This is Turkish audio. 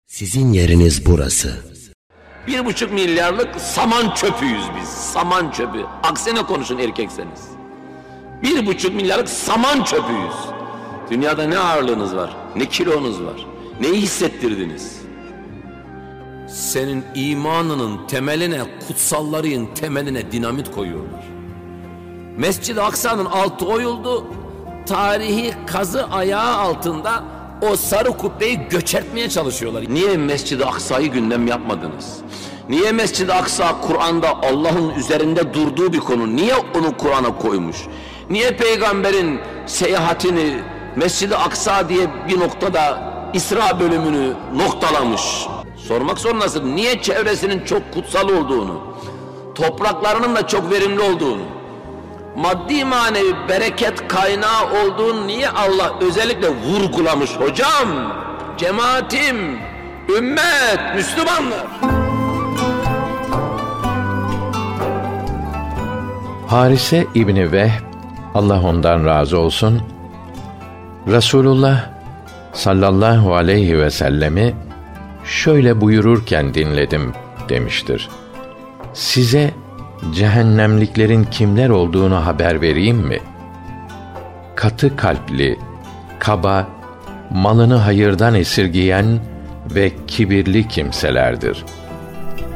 Sizin yeriniz burası. 1,5 milyarlık saman çöpüyüz biz. Saman çöpü. Aksine konuşun erkekseniz. 1,5 milyarlık saman çöpüyüz. Dünyada ne ağırlığınız var, ne kilonuz var, neyi hissettirdiniz? Senin imanının temeline, kutsalların temeline dinamit koyuyorlar. Mescid-i Aksa'nın altı oyuldu, tarihi kazı ayağı altında o sarı kubbeyi göçertmeye çalışıyorlar. Niye Mescid-i Aksa'yı gündem yapmadınız? Niye Mescid-i Aksa Kur'an'da Allah'ın üzerinde durduğu bir konu? Niye onu Kur'an'a koymuş? Niye peygamberin seyahatini Mescid-i Aksa diye bir noktada İsra bölümünü noktalamış? Sormak zorundasın. Niye çevresinin çok kutsal olduğunu, topraklarının da çok verimli olduğunu, maddi manevi bereket kaynağı olduğunu niye Allah özellikle vurgulamış hocam? Cemaatim, ümmet, Müslümanlar. Harise İbni Vehb, Allah ondan razı olsun, Resulullah sallallahu aleyhi ve sellemi şöyle buyururken dinledim demiştir. Size cehennemliklerin kimler olduğunu haber vereyim mi? Katı kalpli, kaba, malını hayırdan esirgeyen ve kibirli kimselerdir.